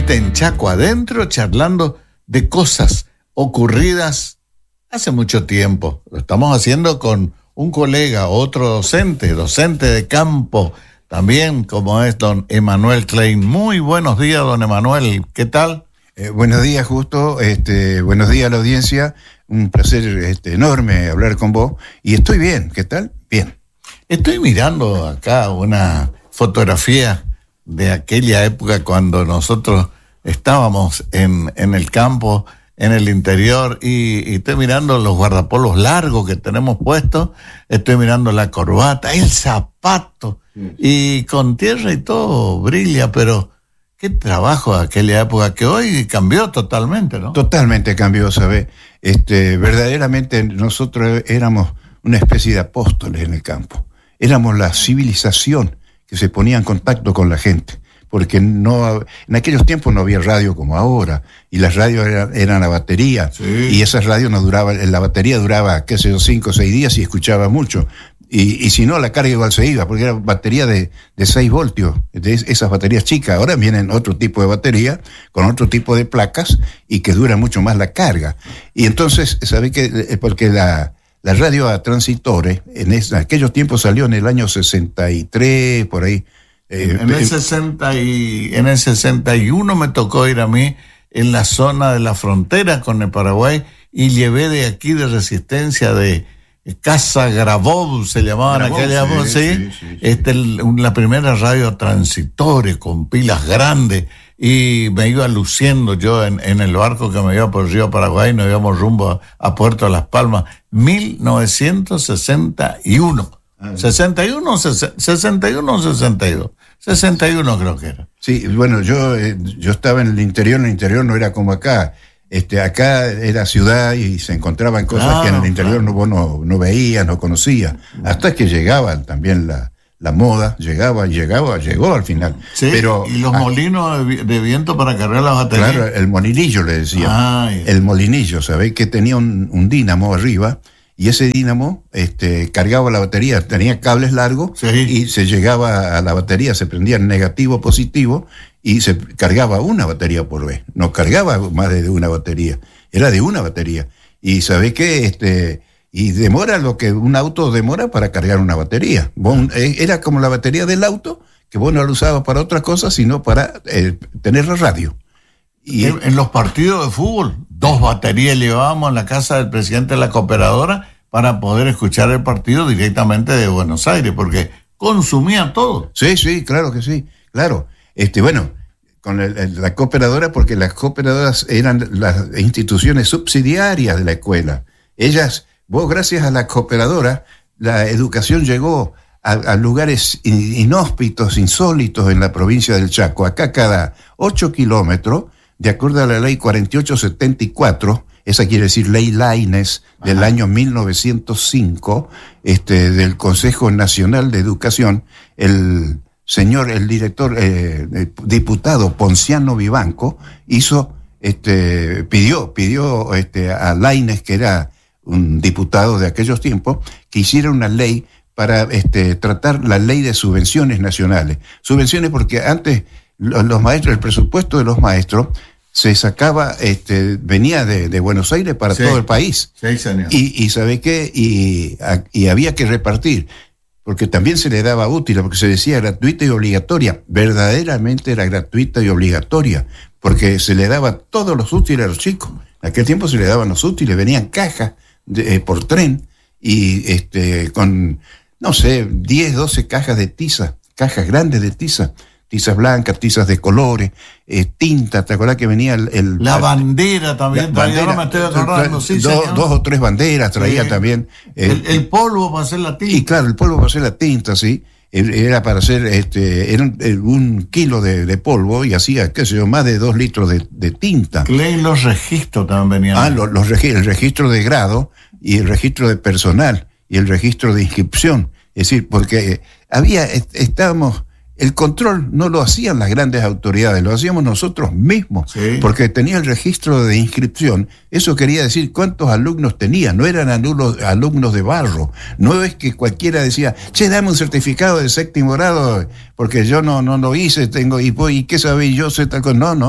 nuevamente en Chaco Adentro, charlando de cosas ocurridas hace mucho tiempo. Lo estamos haciendo con un colega, otro docente de campo, también como es don Emanuel Klein. Muy buenos días, don Emanuel. ¿Qué tal? Buenos días, Justo. Buenos días a la audiencia. Un placer enorme hablar con vos. Y estoy bien. ¿Qué tal? Bien. Estoy mirando acá una fotografía de aquella época cuando nosotros estábamos en el campo, en el interior, y estoy mirando los guardapolos largos que tenemos puestos, estoy mirando la corbata, el zapato, y con tierra y todo brilla, pero qué trabajo de aquella época que hoy cambió totalmente, ¿no? Totalmente cambió, ¿sabes? Verdaderamente nosotros éramos una especie de apóstoles en el campo. Éramos la civilización que se ponía en contacto con la gente, porque en aquellos tiempos no había radio como ahora, y las radios eran a batería, sí. Y esas radios la batería duraba, 5 o 6 días y escuchaba mucho, y si no, la carga igual se iba, porque era batería de 6 voltios, de esas baterías chicas. Ahora vienen otro tipo de batería, con otro tipo de placas, y que dura mucho más la carga. Y entonces, ¿sabés qué? Porque la radio a transitores, en aquellos tiempos salió en el año 63, por ahí. En el 61 me tocó ir a mí en la zona de la frontera con el Paraguay, y llevé de aquí de Resistencia de Casa Grabov, se llamaban aquella voz, ¿sí? La primera radio a transitores con pilas grandes, y me iba luciendo yo en el barco que me iba por el río Paraguay. Nos íbamos rumbo a Puerto Las Palmas, 1961. 61 o 62. 61 creo que era. Sí, bueno, yo estaba en el interior no era como acá. Acá era ciudad y se encontraban cosas que en el interior vos no veías, no conocías. Hasta que llegaba también la moda, llegó al final. Sí, pero y los molinos de viento para cargar las baterías. Claro, el molinillo le decían. El molinillo, ¿sabéis? Que tenía un dínamo arriba, y ese dínamo cargaba la batería, tenía cables largos, sí. Y se llegaba a la batería, se prendía en negativo, positivo, y se cargaba una batería por vez. No cargaba más de una batería, era de una batería. Y ¿sabés qué? Y demora lo que un auto demora para cargar una batería. Era como la batería del auto, que vos no la usabas para otra cosa, sino para tener la radio. Y en los partidos de fútbol, 2 baterías llevábamos en la casa del presidente de la cooperadora para poder escuchar el partido directamente de Buenos Aires, porque consumía todo. Sí, claro que sí, claro. Bueno, con la cooperadora, porque las cooperadoras eran las instituciones subsidiarias de la escuela. Vos, gracias a la cooperadora, la educación llegó a lugares inhóspitos, insólitos en la provincia del Chaco. Acá cada 8 kilómetros, de acuerdo a la ley 4874, esa quiere decir ley Laínez del año 1905, del Consejo Nacional de Educación, el director, diputado Ponciano Vivanco, pidió a Laínez, que era un diputado de aquellos tiempos, que hiciera una ley para tratar la ley de subvenciones nacionales. Subvenciones porque antes los maestros, el presupuesto de los maestros se sacaba, venía de Buenos Aires para todo el país. Sí, señor. Y ¿sabe qué? Y había que repartir, porque también se le daba útil, porque se decía gratuita y obligatoria. Verdaderamente era gratuita y obligatoria, porque se le daba todos los útiles a los chicos. En aquel tiempo se le daban los útiles, venían cajas por tren, y con, 10, 12 cajas de tiza, cajas grandes de tiza. Tizas blancas, tizas de colores, tinta. ¿Te acuerdas que venía la bandera también? Ahora me estoy acordando, sí, 2 o 3 banderas traía también. El polvo para hacer la tinta. Y claro, el polvo para hacer la tinta, sí. Era para hacer, era 1 kilo de polvo, y hacía, más de 2 litros de tinta. Los registros también venían. El registro de grado, y el registro de personal, y el registro de inscripción. Es decir, porque estábamos... El control no lo hacían las grandes autoridades, lo hacíamos nosotros mismos, sí. Porque tenía el registro de inscripción. Eso quería decir cuántos alumnos tenía, no eran alumnos de barro. No es que cualquiera decía, dame un certificado de 7º grado, porque yo no lo hice, ¿y qué sabéis? Yo sé tal cosa. No.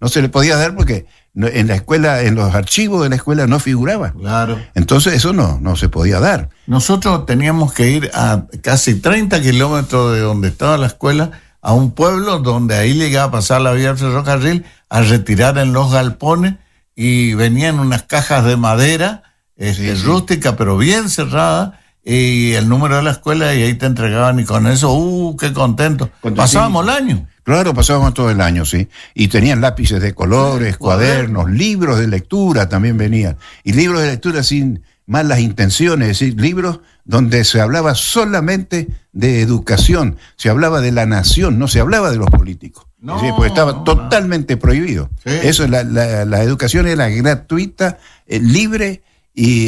no se le podía dar porque en la escuela, en los archivos de la escuela no figuraba. Claro. Entonces eso no se podía dar. Nosotros teníamos que ir a casi 30 kilómetros de donde estaba la escuela, a un pueblo donde ahí llegaba a pasar la vía del ferrocarril, a retirar en los galpones, y venían unas cajas de madera, rústica, pero bien cerrada, y el número de la escuela, y ahí te entregaban, y con eso, qué contento. Pasábamos el año. Claro, pasábamos todo el año, sí. Y tenían lápices de colores, cuadernos, libros de lectura también venían. Y libros de lectura sin malas intenciones, es decir, libros donde se hablaba solamente de educación, se hablaba de la nación, no se hablaba de los políticos. No, sí, porque estaba totalmente prohibido. Sí. Eso, la educación era gratuita, libre y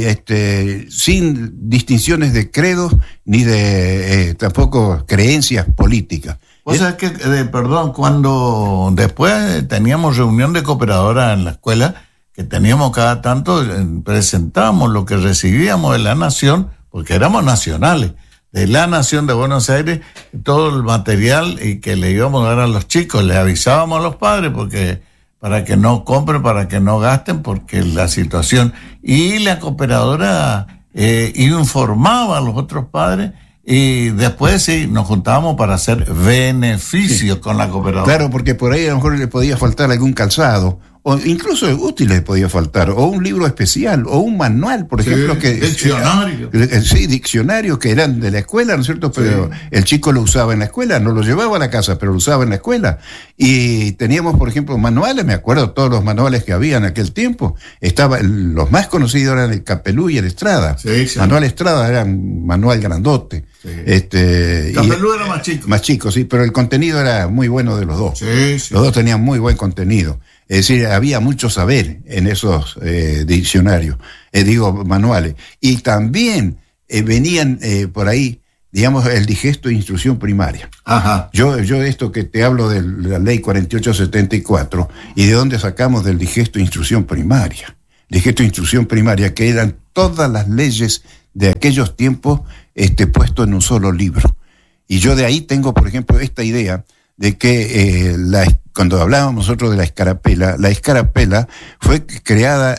sin distinciones de credos ni de tampoco creencias políticas. O sea que, perdón, cuando después teníamos reunión de cooperadoras en la escuela, que teníamos cada tanto, presentábamos lo que recibíamos de la nación, porque éramos nacionales, de la nación de Buenos Aires, todo el material y que le íbamos a dar a los chicos, le avisábamos a los padres porque para que no compren, para que no gasten, porque la situación, y la cooperadora informaba a los otros padres. Y después sí, nos juntábamos para hacer beneficios con la cooperadora. Claro, porque por ahí a lo mejor le podía faltar algún calzado, o incluso útiles podía faltar, o un libro especial, o un manual, por ejemplo. Diccionario. Sí, diccionarios que eran de la escuela, ¿no es cierto? Pero el chico lo usaba en la escuela, no lo llevaba a la casa, pero lo usaba en la escuela. Y teníamos, por ejemplo, manuales, me acuerdo todos los manuales que había en aquel tiempo. Los más conocidos eran el Capelú y el Estrada. Sí. Manual Estrada era un manual grandote. Sí. Capelú era más chico. Más chico, sí, pero el contenido era muy bueno de los dos. Sí. Los dos tenían muy buen contenido. Es decir, había mucho saber en esos diccionarios, manuales. Y también venían por ahí, digamos, el digesto de instrucción primaria. Ajá. Yo esto que te hablo de la ley 4874, y de dónde sacamos del digesto de instrucción primaria. Digesto de instrucción primaria, que eran todas las leyes de aquellos tiempos puesto en un solo libro. Y yo de ahí tengo, por ejemplo, esta idea de que cuando hablábamos nosotros de la escarapela fue creada,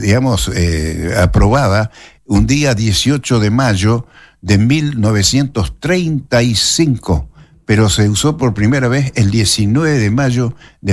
aprobada un día 18 de mayo de 1935, pero se usó por primera vez el 19 de mayo de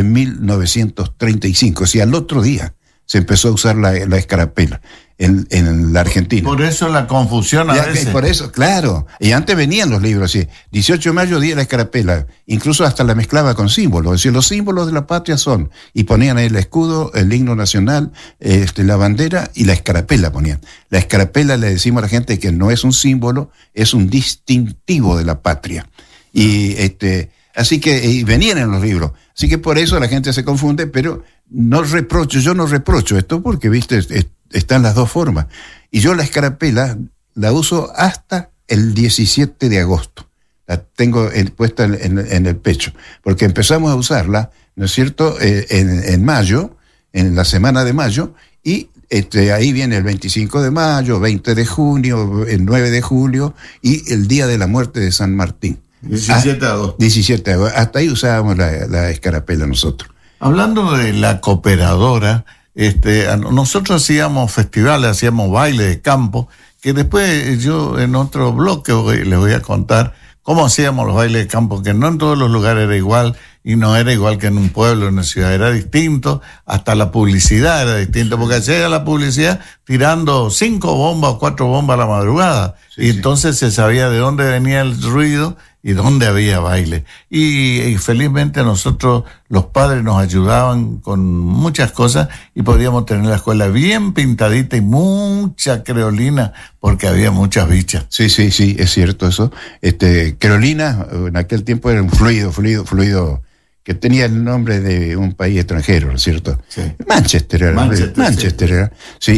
1935, o sea, al otro día se empezó a usar la escarapela en la Argentina. Por eso la confusión a veces. Por eso, claro. Y antes venían los libros así. 18 de mayo, día de la escarapela. Incluso hasta la mezclaba con símbolos. Es decir, los símbolos de la patria son. Y ponían ahí el escudo, el himno nacional, la bandera y la escarapela ponían. La escarapela, le decimos a la gente que no es un símbolo, es un distintivo de la patria. Y así que venían en los libros. Así que por eso la gente se confunde, pero yo no reprocho esto porque, viste, están las dos formas. Y yo la escarapela la uso hasta el 17 de agosto. La tengo puesta en el pecho. Porque empezamos a usarla, ¿no es cierto?, en mayo, en la semana de mayo, y ahí viene el 25 de mayo, 20 de junio, el 9 de julio, y el día de la muerte de San Martín. 17 de agosto. 17 de agosto. Hasta ahí usábamos la escarapela nosotros. Hablando de la cooperadora, nosotros hacíamos festivales, hacíamos baile de campo, que después yo en otro bloque les voy a contar cómo hacíamos los bailes de campo, que no en todos los lugares era igual, y no era igual que en un pueblo, en una ciudad, era distinto, hasta la publicidad era distinta, porque hacía la publicidad tirando 5 bombas o 4 bombas a la madrugada, y entonces se sabía de dónde venía el ruido y dónde había baile. Y felizmente nosotros, los padres, nos ayudaban con muchas cosas y podíamos tener la escuela bien pintadita y mucha creolina, porque había muchas bichas. Sí, es cierto eso. Creolina en aquel tiempo era un fluido que tenía el nombre de un país extranjero, ¿no es cierto? Sí. Manchester era. Sí,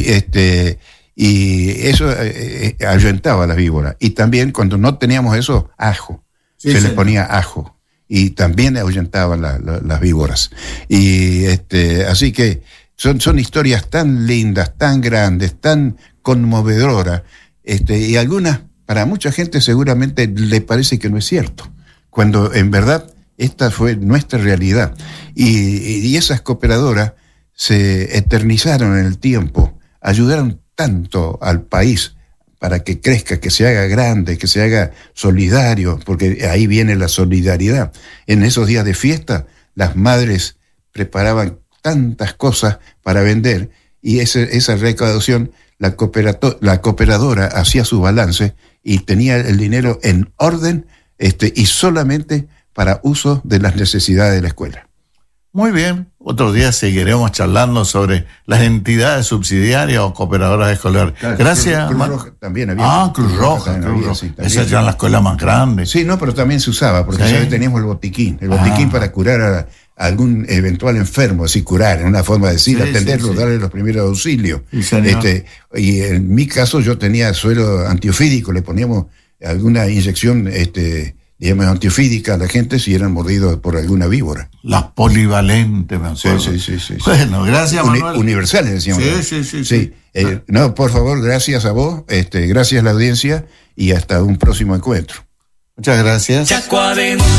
y eso ahuyentaba a las víboras. Y también cuando no teníamos eso, ajo. Se le ponía ajo. Y también ahuyentaban las víboras. Y así que son historias tan lindas, tan grandes, tan conmovedoras. Y algunas, para mucha gente seguramente le parece que no es cierto. Cuando en verdad Esta fue nuestra realidad. Y esas cooperadoras se eternizaron en el tiempo, ayudaron tanto al país para que crezca, que se haga grande, que se haga solidario, porque ahí viene la solidaridad. En esos días de fiesta, las madres preparaban tantas cosas para vender, y esa recaudación, la cooperadora hacía su balance y tenía el dinero en orden, y solamente para uso de las necesidades de la escuela. Muy bien, otro día seguiremos charlando sobre las entidades subsidiarias o cooperadoras escolares. Claro, gracias. Cruz Roja también había. Cruz Roja. Sí, esa ya en la escuela más grande. Sí, no, pero también se usaba, porque ¿sí? ¿sabes? Teníamos el botiquín para curar a algún eventual enfermo, así curar, en una forma de decir, atenderlo, darle los primeros auxilios. Y en mi caso yo tenía suero antiofídico, le poníamos alguna inyección digamos, antiofídica a la gente si eran mordidos por alguna víbora. Las polivalentes, me acuerdo. Sí. Bueno, gracias, Manuel. Universales, decíamos. Sí. No, por favor, gracias a vos, gracias a la audiencia y hasta un próximo encuentro. Muchas gracias. Chaco Adentro.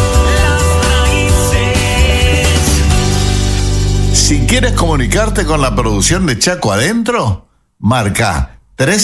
Si quieres comunicarte con la producción de Chaco Adentro, marca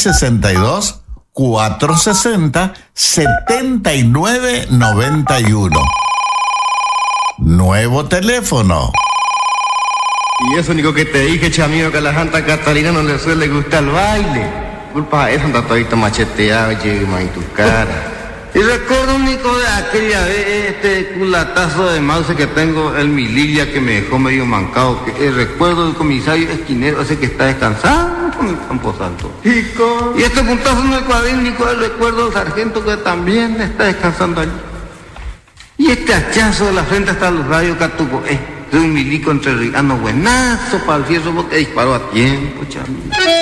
362-460-7991. Nuevo teléfono. Y eso único que te dije, chamío, que a la Santa Catalina no le suele gustar el baile. Culpa de eso anda todito macheteado, llega en tu cara. Y recuerdo único de aquella vez, culatazo de mouse que tengo, el Mililla que me dejó medio mancado. Recuerdo del comisario esquinero ese que está descansando con el Camposanto. Y este puntazo en el cuadrínico, el recuerdo del sargento que también está descansando allí. Y este hachazo de la frente hasta los rayos Catuco, de un milico entre buenazo para el fierro, porque disparó a tiempo, chamo.